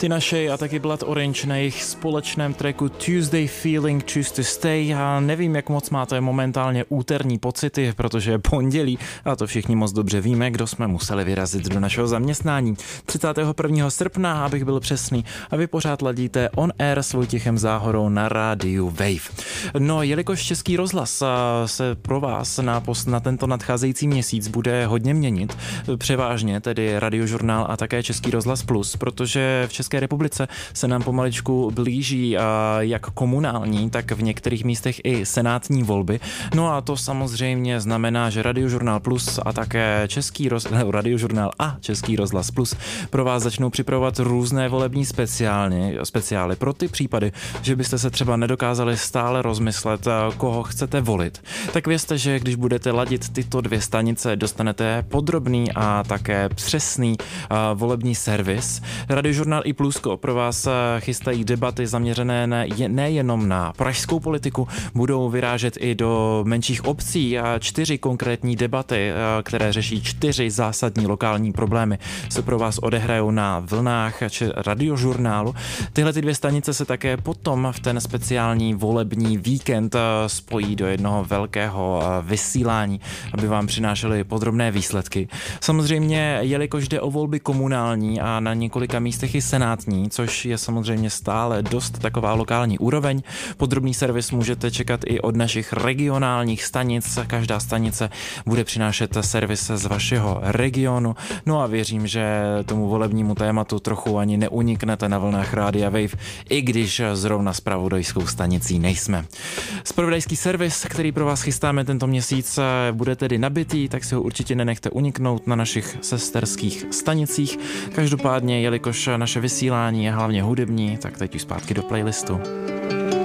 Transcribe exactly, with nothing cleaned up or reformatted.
Ty naše a taky Blood Orange na jejich společném tracku Tuesday Feeling Choose to Stay. Já nevím, jak moc máte momentálně úterní pocity, protože je pondělí a to všichni moc dobře víme, kdo jsme museli vyrazit do našeho zaměstnání. třicátého prvního srpna, abych byl přesný, a vy pořád ladíte On Air s Vojtěchem Záhorou na rádiu Wave. No, jelikož Český rozhlas se pro vás na, pos- na tento nadcházející měsíc bude hodně měnit, převážně tedy Radiožurnál a také Český rozhlas Plus, protože v České republice se nám pomaličku blíží jak komunální, tak v některých místech i senátní volby. No a to samozřejmě znamená, že Radiožurnál Plus a také Český roz... ne, Radiožurnál a Český rozhlas Plus pro vás začnou připravovat různé volební speciály, speciály pro ty případy, že byste se třeba nedokázali stále rozmyslet, koho chcete volit. Tak vězte, že když budete ladit tyto dvě stanice, dostanete podrobný a také přesný volební servis. Radiožurnál i Plusko pro vás chystají debaty zaměřené ne, nejenom na pražskou politiku, budou vyrážet i do menších obcí a čtyři konkrétní debaty, které řeší čtyři zásadní lokální problémy, se pro vás odehrajou na vlnách Radiožurnálu. Tyhle ty dvě stanice se také potom v ten speciální volební víkend spojí do jednoho velkého vysílání, aby vám přinášely podrobné výsledky. Samozřejmě, jelikož jde o volby komunální a na několika místech i senátní, což je samozřejmě stále dost taková lokální úroveň. Podrobný servis můžete čekat i od našich regionálních stanic. Každá stanice bude přinášet servis z vašeho regionu. No a věřím, že tomu volebnímu tématu trochu ani neuniknete na vlnách Rádia Wave, i když zrovna zpravodajskou stanicí nejsme. Zpravodajský servis, který pro vás chystáme tento měsíc, bude tedy nabitý, tak si ho určitě nenechte uniknout na našich sesterských stanicích. Každopádně, jelikož naše vysílání je hlavně hudební, tak teď už zpátky do playlistu.